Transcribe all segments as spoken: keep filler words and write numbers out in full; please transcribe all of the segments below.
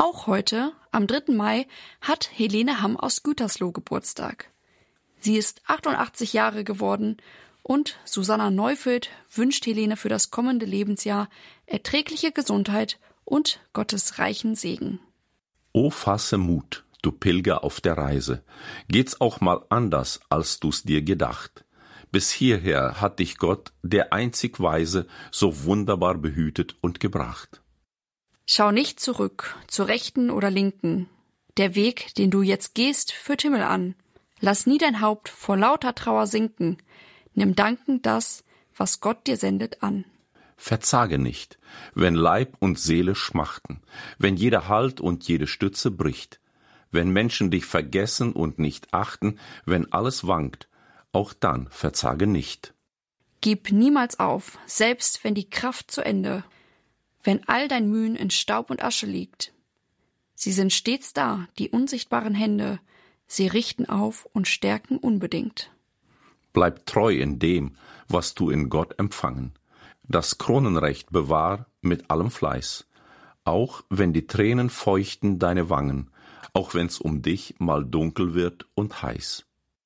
Auch heute, am dritten Mai, hat Helene Hamm aus Gütersloh Geburtstag. Sie ist achtundachtzig Jahre geworden und Susanna Neufeld wünscht Helene für das kommende Lebensjahr erträgliche Gesundheit und Gottes reichen Segen. O fasse Mut, du Pilger auf der Reise. Geht's auch mal anders, als du's dir gedacht. Bis hierher hat dich Gott, der einzig Weise, so wunderbar behütet und gebracht. Schau nicht zurück, zur Rechten oder Linken. Der Weg, den du jetzt gehst, führt Himmel an. Lass nie dein Haupt vor lauter Trauer sinken. Nimm dankend das, was Gott dir sendet, an. Verzage nicht, wenn Leib und Seele schmachten, wenn jeder Halt und jede Stütze bricht, wenn Menschen dich vergessen und nicht achten, wenn alles wankt, auch dann verzage nicht. Gib niemals auf, selbst wenn die Kraft zu Ende, wenn all dein Mühen in Staub und Asche liegt. Sie sind stets da, die unsichtbaren Hände, sie richten auf und stärken unbedingt. Bleib treu in dem, was du in Gott empfangen. Das Kronenrecht bewahr mit allem Fleiß, auch wenn die Tränen feuchten deine Wangen, auch wenn's um dich mal dunkel wird und heiß.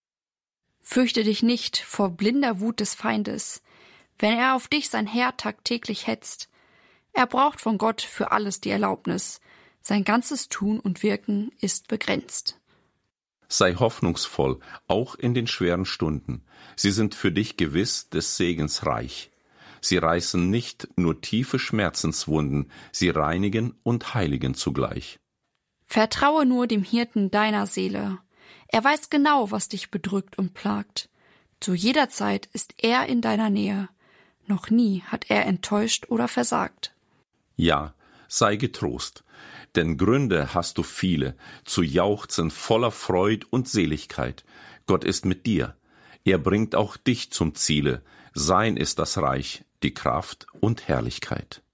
Fürchte dich nicht vor blinder Wut des Feindes, wenn er auf dich sein Heer tagtäglich hetzt. Er braucht von Gott für alles die Erlaubnis, sein ganzes Tun und Wirken ist begrenzt. Sei hoffnungsvoll, auch in den schweren Stunden, sie sind für dich gewiss des Segens reich. Sie reißen nicht nur tiefe Schmerzenswunden, sie reinigen und heiligen zugleich. Vertraue nur dem Hirten deiner Seele. Er weiß genau, was dich bedrückt und plagt. Zu jeder Zeit ist er in deiner Nähe. Noch nie hat er enttäuscht oder versagt. Ja, sei getrost, denn Gründe hast du viele, zu jauchzen voller Freud und Seligkeit. Gott ist mit dir. Er bringt auch dich zum Ziele. Sein ist das Reich, die Kraft und Herrlichkeit.